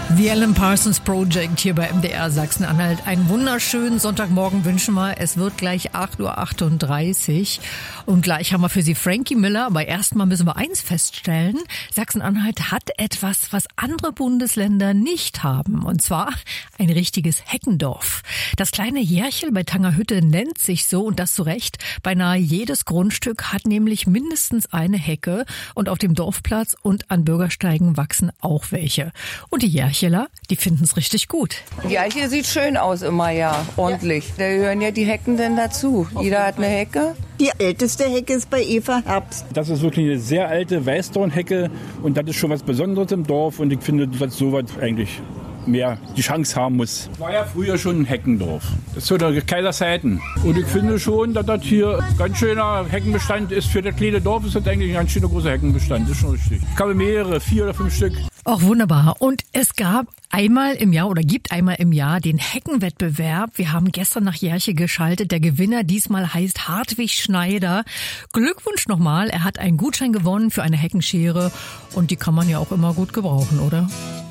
The Alan Parsons Project hier bei MDR Sachsen-Anhalt. Einen wunderschönen Sonntagmorgen wünschen wir. Es wird gleich 8:38 Uhr und gleich haben wir für Sie Frankie Miller. Aber erstmal müssen wir eins feststellen. Sachsen-Anhalt hat etwas, was andere Bundesländer nicht haben. Und zwar ein richtiges Heckendorf. Das kleine Järchel bei Tangerhütte nennt sich so und das zu Recht. Beinahe jedes Grundstück hat nämlich mindestens eine Hecke und auf dem Dorfplatz und an Bürgersteigen wachsen auch welche. Und die Järcheler, die finden es richtig gut. Die Eiche sieht schön aus immer, ja, ordentlich. Da gehören ja die Hecken denn dazu. Jeder hat eine Hecke. Die älteste Hecke ist bei Eva Herbst. Das ist wirklich eine sehr alte Weißdornhecke und das ist schon was Besonderes im Dorf und ich finde, dass sowas eigentlich mehr die Chance haben muss. War ja früher schon ein Heckendorf. Das ist so der Kaiserzeiten. Und ich finde schon, dass das hier ein ganz schöner Heckenbestand ist. Für das kleine Dorf ist das eigentlich ein ganz schöner großer Heckenbestand. Das ist schon richtig. Ich habe mehrere, 4 oder 5 Stück. Auch wunderbar. Und es gab einmal im Jahr oder gibt einmal im Jahr den Heckenwettbewerb. Wir haben gestern nach Järche geschaltet. Der Gewinner diesmal heißt Hartwig Schneider. Glückwunsch nochmal. Er hat einen Gutschein gewonnen für eine Heckenschere. Und die kann man ja auch immer gut gebrauchen, oder?